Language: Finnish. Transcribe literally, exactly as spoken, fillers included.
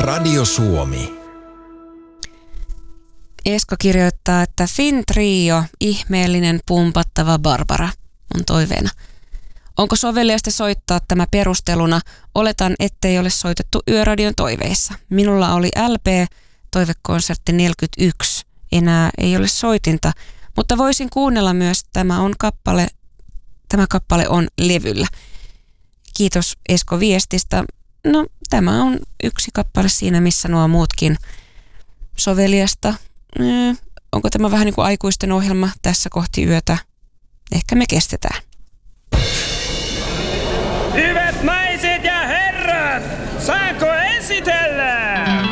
Radio Suomi. Esko kirjoittaa, että Finn Trio, ihmeellinen pumpattava Barbara, on toiveena. Onko soveliasta soittaa tämä perusteluna? Oletan, ettei ole soitettu Yöradion toiveissa. Minulla oli L P, toivekonsertti neljäkymmentäyksi. Enää ei ole soitinta, mutta voisin kuunnella myös, tämä, on kappale, tämä kappale on levyllä. Kiitos Esko viestistä. No, tämä on yksi kappale siinä, missä nuo muutkin soveliasta. Onko tämä vähän niin kuin aikuisten ohjelma tässä kohti yötä? Ehkä me kestetään.